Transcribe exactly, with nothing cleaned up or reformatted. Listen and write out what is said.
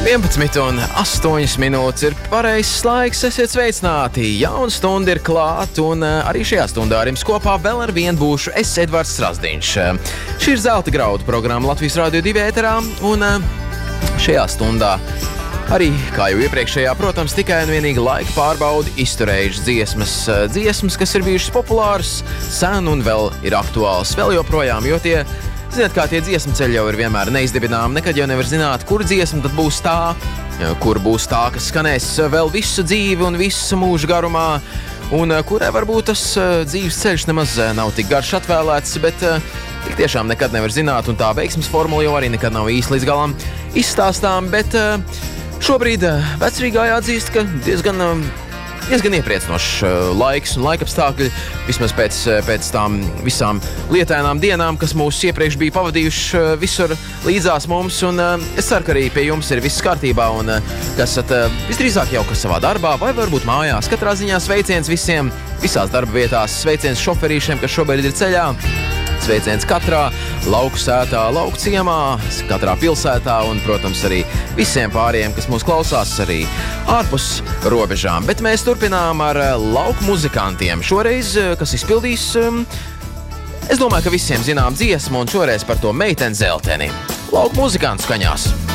vienpadsmit un astoņas minūtes ir pareizs laiks, esiet sveicināti. Jauna stunda ir klāt, un arī šajā stundā ar jums kopā vēl ar vienu būšu es, Edvards Strasdiņš. Šī ir Zelta graudu programma Latvijas Radio divi ēterā, un šajā stundā arī, kā jau iepriekšējā, protams, tikai un vienīgi laika pārbaudi izturējušas dziesmas, dziesmas, kas ir bijušas populāras, sen un vēl ir aktuāls vēl joprojām, jo tie Ziniet, kā tie dziesmu ceļi jau ir vienmēr neizdibinām, nekad jau nevar zināt, kur dziesma tad būs tā, kur būs tā, kas skanēs vēl visu dzīvi un visu mūžu garumā, un kurai varbūt tas dzīves ceļš nemaz nav tik garš atvēlēts, bet tik tiešām nekad nevar zināt, un tā veiksmes formula jau arī nekad nav īsti līdz galam izstāstām, bet šobrīd vecrīgā jāatzīst, ka diezgan diezgan iepriecinošs laiks un laikapstākļi, vismaz pēc, pēc tām visām lietainām dienām, kas mūs iepriekš bija pavadījuši visur līdzās mums, un es ceru, ka arī pie jums ir viss kārtībā, un ka esat visdrīzāk jau kas savā darbā, vai varbūt mājās. Katrā ziņā sveiciens visiem, visās darba vietās, sveiciens šoferīšiem, kas šobrīd ir ceļā, sveiciens katrā lauku sētā, lauku ciemā, katrā pilsētā un, protams, arī visiem pārējiem, kas mūs klausās arī ārpus robežām. Bet mēs turpinām ar lauku muzikantiem. Šoreiz, kas izpildīs, es domāju, ka visiem zinām dziesmu, un šoreiz par to Meiteni Zelteni. Lauku muzikantu skaņās.